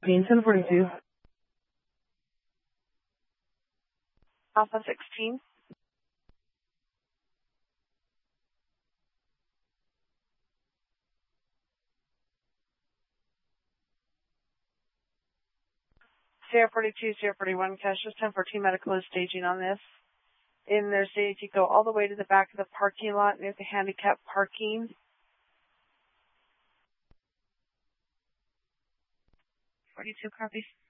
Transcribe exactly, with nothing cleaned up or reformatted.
ten forty-two. Alpha sixteen. Sierra forty-two, Sierra forty-one, Cassius ten fourteen medical is staging on this. In their stage, you go all the way to the back of the parking lot near the handicap parking. forty-two, copy.